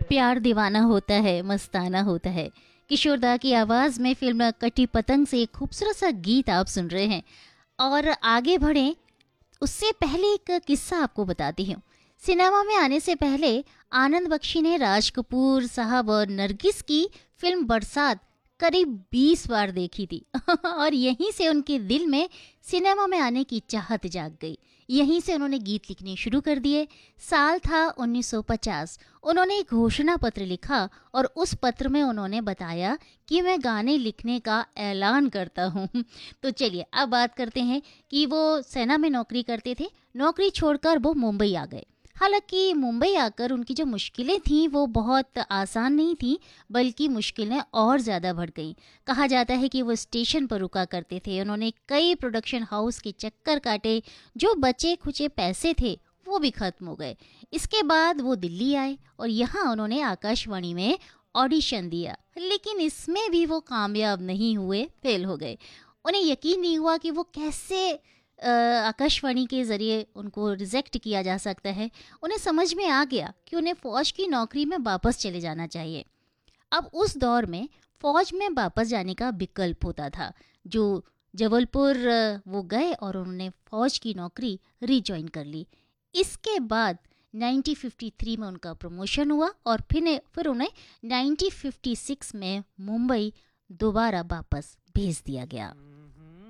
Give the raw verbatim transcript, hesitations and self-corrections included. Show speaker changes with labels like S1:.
S1: प्यार दीवाना होता है, मस्ताना होता है। किशोर दा की आवाज़ में फिल्म कटी पतंग से एक खूबसूरत सा गीत आप सुन रहे हैं। और आगे बढ़ें उससे पहले एक किस्सा आपको बताती हूँ। सिनेमा में आने से पहले आनंद बख्शी ने राज कपूर साहब और नरगिस की फिल्म बरसात करीब बीस बार देखी थी और यहीं से उनके दिल में सिनेमा में आने की चाहत जाग गई। यहीं से उन्होंने गीत लिखने शुरू कर दिए। साल था उन्नीस सौ पचास। उन्होंने एक घोषणा पत्र लिखा और उस पत्र में उन्होंने बताया कि मैं गाने लिखने का ऐलान करता हूँ। तो चलिए अब बात करते हैं कि वो सेना में नौकरी करते थे। नौकरी छोड़कर वो मुंबई आ गए। हालांकि मुंबई आकर उनकी जो मुश्किलें थीं वो बहुत आसान नहीं थीं, बल्कि मुश्किलें और ज़्यादा बढ़ गईं। कहा जाता है कि वो स्टेशन पर रुका करते थे। उन्होंने कई प्रोडक्शन हाउस के चक्कर काटे। जो बचे खुचे पैसे थे वो भी ख़त्म हो गए। इसके बाद वो दिल्ली आए और यहाँ उन्होंने आकाशवाणी में ऑडिशन दिया, लेकिन इसमें भी वो कामयाब नहीं हुए, फेल हो गए। उन्हें यकीन नहीं हुआ कि वो कैसे अ, आकाशवाणी के ज़रिए उनको रिजेक्ट किया जा सकता है। उन्हें समझ में आ गया कि उन्हें फ़ौज की नौकरी में वापस चले जाना चाहिए। अब उस दौर में फ़ौज में वापस जाने का विकल्प होता था। जो जबलपुर अ, वो गए और उन्होंने फ़ौज की नौकरी रीजॉइन कर ली। इसके बाद उन्नीस सौ तिरेपन में उनका प्रमोशन हुआ और फिर फिर उन्हें उन्नीस सौ छप्पन में मुंबई दोबारा वापस भेज दिया गया।